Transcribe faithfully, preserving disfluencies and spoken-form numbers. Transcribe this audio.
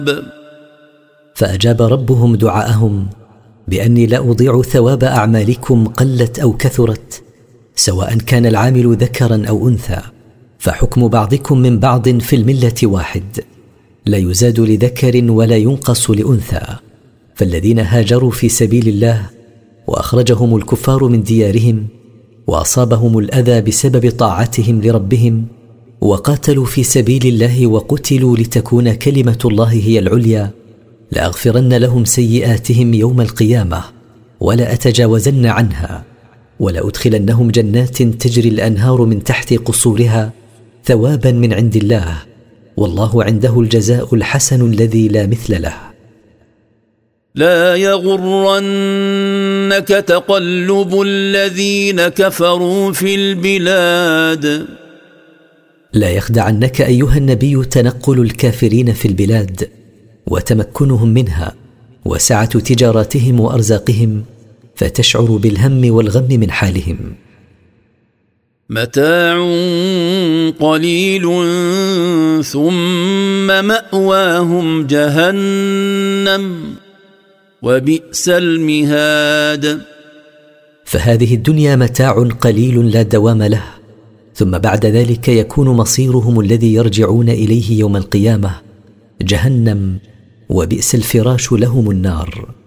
فأجاب ربهم دعاءهم بأني لا أضيع ثواب أعمالكم قلت أو كثرت، سواء كان العامل ذكرا أو أنثى، فحكم بعضكم من بعض في الملة واحد، لا يزاد لذكر ولا ينقص لأنثى. فالذين هاجروا في سبيل الله وأخرجهم الكفار من ديارهم وأصابهم الأذى بسبب طاعتهم لربهم وقاتلوا في سبيل الله وقتلوا لتكون كلمة الله هي العليا، لأغفرن لهم سيئاتهم يوم القيامة ولا أتجاوزن عنها، ولأدخلنهم جنات تجري الأنهار من تحت قصورها ثوابا من عند الله، والله عنده الجزاء الحسن الذي لا مثل له. لا يغرنك تقلب الذين كفروا في البلاد. لا يخدعنك أيها النبي تنقل الكافرين في البلاد وتمكنهم منها وسعة تجاراتهم وأرزاقهم، فتشعر بالهم والغم من حالهم. متاع قليل ثم مأواهم جهنم وبئس المهاد. فهذه الدنيا متاع قليل لا دوام له، ثم بعد ذلك يكون مصيرهم الذي يرجعون إليه يوم القيامة جهنم، وبئس الفراش لهم النار.